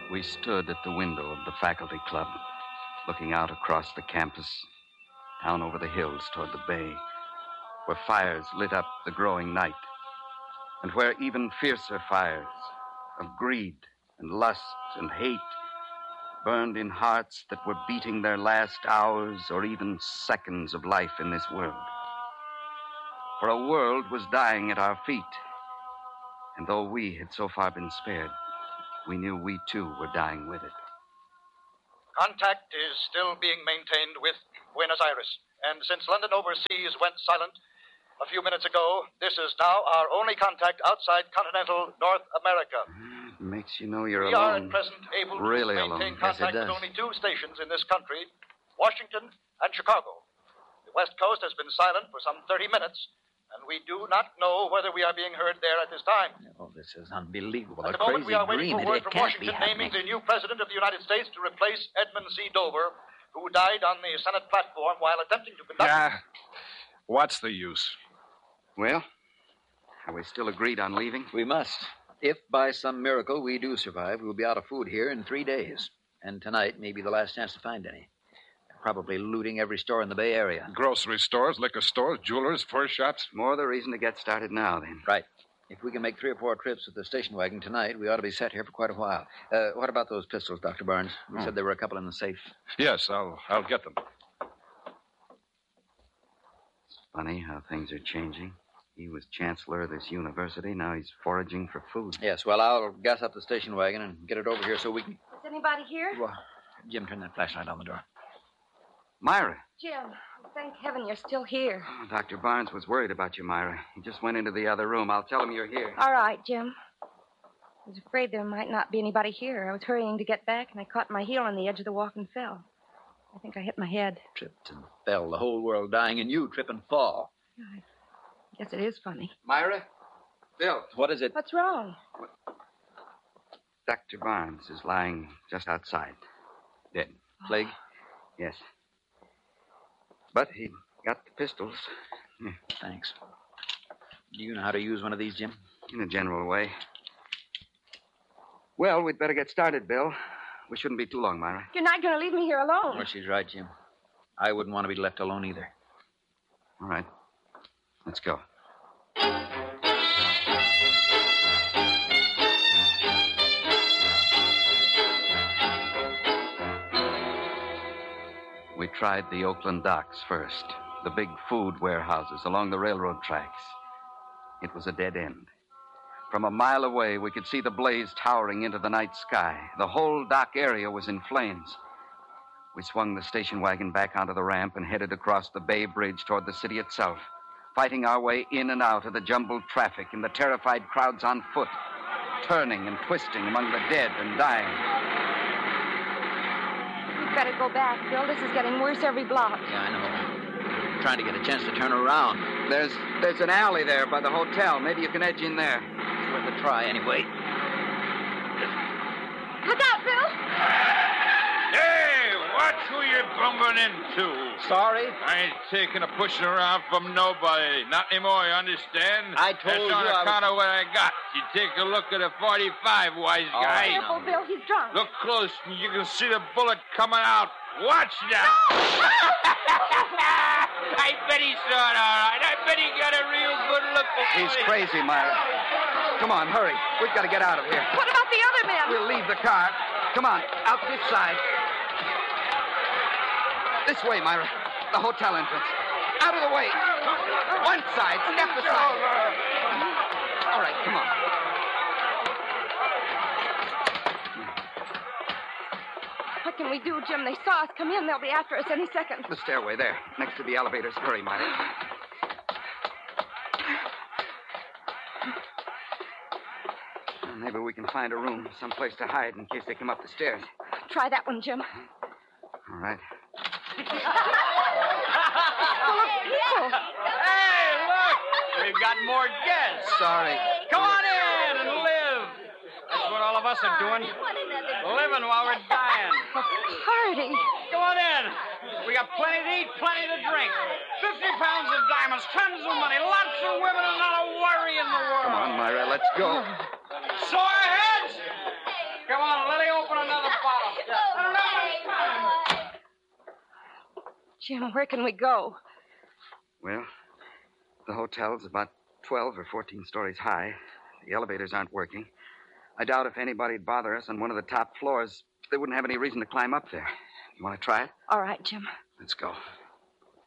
We stood at the window of the faculty club, looking out across the campus, down over the hills toward the bay, where fires lit up the growing night, and where even fiercer fires of greed and lust and hate burned in hearts that were beating their last hours or even seconds of life in this world. For a world was dying at our feet, and though we had so far been spared, we knew we too were dying with it. Contact is still being maintained with Buenos Aires, and since London Overseas went silent a few minutes ago, this is now our only contact outside continental North America. It makes you know you're alone. We are at present able really to maintain alone. contact with only two stations in this country, Washington and Chicago. The West Coast has been silent for some 30 minutes, and we do not know whether we are being heard there at this time. Oh, this is unbelievable. At the moment, we are waiting for word from Washington naming the new president of the United States to replace Edmund C. Dover, who died on the Senate platform while attempting to conduct... Yeah, what's the use? Well, are we still agreed on leaving? We must. If by some miracle we do survive, we'll be out of food here in 3 days. And tonight may be the last chance to find any. They're probably looting every store in the Bay Area. Grocery stores, liquor stores, jewelers, fur shops. More the reason to get started now, then. Right. If we can make 3 or 4 trips with the station wagon tonight, we ought to be set here for quite a while. What about those pistols, Dr. Barnes? You said there were a couple in the safe. Yes, I'll get them. It's funny how things are changing. He was chancellor of this university. Now he's foraging for food. Yes, well, I'll gas up the station wagon and get it over here so we can... Is anybody here? Well, Jim, turn that flashlight on the door. Myra. Jim, thank heaven you're still here. Oh, Dr. Barnes was worried about you, Myra. He just went into the other room. I'll tell him you're here. All right, Jim. I was afraid there might not be anybody here. I was hurrying to get back, and I caught my heel on the edge of the walk and fell. I think I hit my head. Tripped and fell, the whole world dying, and you trip and fall. I guess it is funny. Myra? Bill. What is it? What's wrong? Dr. Barnes is lying just outside. Dead. Plague? Yes. But he got the pistols. Yeah. Thanks. Do you know how to use one of these, Jim? In a general way. Well, we'd better get started, Bill. We shouldn't be too long, Myra. You're not going to leave me here alone. Well, she's right, Jim. I wouldn't want to be left alone either. All right. Let's go. We tried the Oakland docks first, the big food warehouses along the railroad tracks. It was a dead end. From a mile away, we could see the blaze towering into the night sky. The whole dock area was in flames. We swung the station wagon back onto the ramp and headed across the Bay Bridge toward the city itself, fighting our way in and out of the jumbled traffic and the terrified crowds on foot, turning and twisting among the dead and dying. We'd better go back, Bill. This is getting worse every block. Yeah, I know. I'm trying to get a chance to turn around. There's an alley there by the hotel. Maybe you can edge in there. It's worth a try anyway. Look out, Bill! Hey, watch who you're bumping into. Sorry? I ain't taking a pushing around from nobody. Not anymore, you understand? I told That's on you account of what I got. You take a look at a 45, wise guy. Careful, Bill. He's drunk. Look close, and you can see the bullet coming out. Watch now. I bet he saw it all right. I bet he got a real good look. He's crazy, Myra. Come on, hurry. We've got to get out of here. What about the other men? We'll leave the car. Come on, out this side. This way, Myra. The hotel entrance. Out of the way. One side. Step aside. All right, come on. What can we do, Jim? They saw us come in. They'll be after us any second. The stairway there, next to the elevators. Hurry, Myra. Maybe we can find a room, someplace to hide in case they come up the stairs. Try that one, Jim. All right. Full of people. Hey, look! We've got more guests. Sorry. Come on in and live. That's what all of us are doing. Living while we're dying. A party. Come on in. We got plenty to eat, plenty to drink. 50 pounds of diamonds, tons of money, lots of women, and not a worry in the world. Come on, Myra, let's go. Sore heads? Come on, Lily, open a Jim, where can we go? Well, the hotel's about 12 or 14 stories high. The elevators aren't working. I doubt if anybody'd bother us on one of the top floors. They wouldn't have any reason to climb up there. You want to try it? All right, Jim. Let's go.